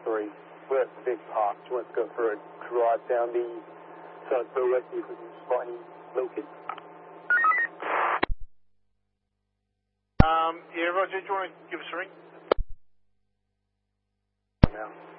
3. We're at Vic Park. Do you want to go for a drive down the South Bowway, see if we can spot any locates? Yeah, Roger, do you want to give us a ring? Now.